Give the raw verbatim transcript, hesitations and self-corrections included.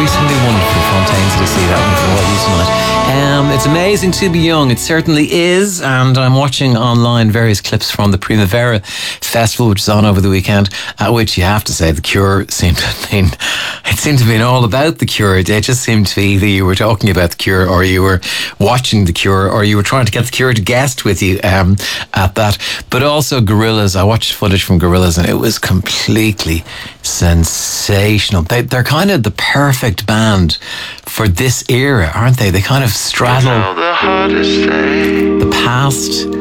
increasingly wonderful. Fontaines to see that one for all you tonight. Um, it's amazing to be young. It certainly is. And I'm watching online various clips from the Primavera Festival, which is on over the weekend, at which you have to say the Cure seemed to have been, it seemed to have been all about the Cure. It just seemed to be either you were talking about the Cure or you were watching the Cure or you were trying to get the Cure to guest with you um, at that. But also Gorillaz. I watched footage from Gorillaz and it was completely sensational. They, they're kind of the perfect band for this era, aren't they? They kind of straddle the past